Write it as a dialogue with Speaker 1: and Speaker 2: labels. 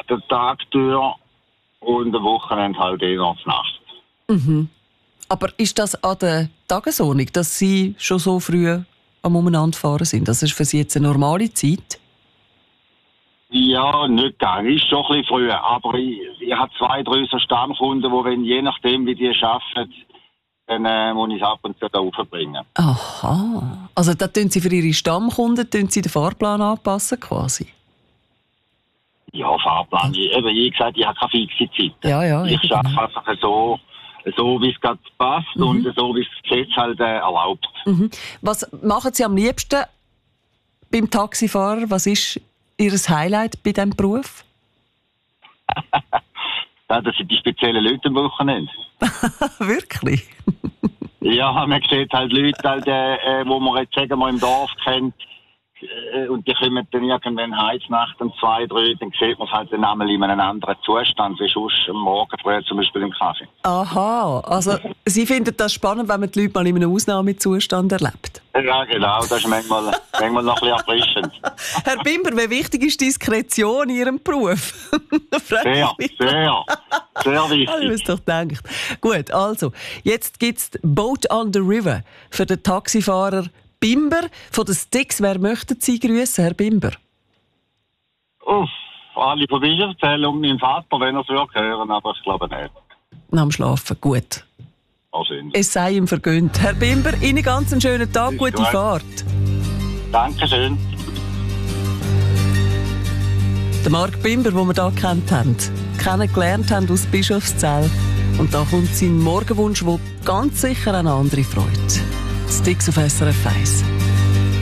Speaker 1: den Tag durch und am Wochenende halt eher zur Nacht.
Speaker 2: Mhm. Aber ist das an der Tagesordnung, dass Sie schon so früh am Umeinanderfahren sind? Das ist für Sie jetzt eine normale Zeit?
Speaker 1: Ja, nicht gar. Ist schon ein bisschen früher. Aber ich habe 2, 3 so Stammkunden, die, wenn, je nachdem, wie die arbeiten, dann muss ich es ab und zu da raufbringen.
Speaker 2: Aha. Also da tun Sie für Ihre Stammkunden den Fahrplan anpassen quasi?
Speaker 1: Ja, Fahrplan. Wie gesagt, ich habe keine fixe Zeit.
Speaker 2: Ja,
Speaker 1: ich arbeite einfach so wie es gerade passt und so wie es das Gesetz halt erlaubt.
Speaker 2: Mhm. Was machen Sie am liebsten beim Taxifahrer? Was ist Ihr Highlight bei diesem Beruf?
Speaker 1: Ja, das sind die speziellen Leute am Wochenende.
Speaker 2: Wirklich?
Speaker 1: Ja, man sieht halt Leute, halt, wo man jetzt sagen wir im Dorf kennt, und die kommen dann irgendwann Heiznacht um 2, 3, dann sieht man es halt dann einmal in einem anderen Zustand, wie sonst am Morgen früher zum Beispiel im Kaffee.
Speaker 2: Aha, also Sie finden das spannend, wenn man die Leute mal in einem Ausnahmezustand erlebt?
Speaker 1: Ja, genau, das ist manchmal noch ein bisschen erfrischend.
Speaker 2: Herr Bimber, wie wichtig ist Diskretion in Ihrem Beruf?
Speaker 1: Sehr wichtig.
Speaker 2: Ich habe es doch gedacht. Gut, also, jetzt gibt es Boat on the River für den Taxifahrer Bimber. Von den Sticks, wer möchten Sie grüßen, Herr Bimber?
Speaker 1: Alle von mir erzählen um meinen Vater, wenn er es würde hören, aber ich glaube nicht.
Speaker 2: Nach dem Schlafen, gut. Es sei ihm vergönnt. Herr Bimber, Ihnen ganz einen schönen Tag, gute Fahrt.
Speaker 1: Dankeschön.
Speaker 2: Der Marc Bimber, den wir hier kennengelernt haben aus Bischofszell. Und da kommt sein Morgenwunsch, der ganz sicher eine andere freut. Sticks auf SRF 1.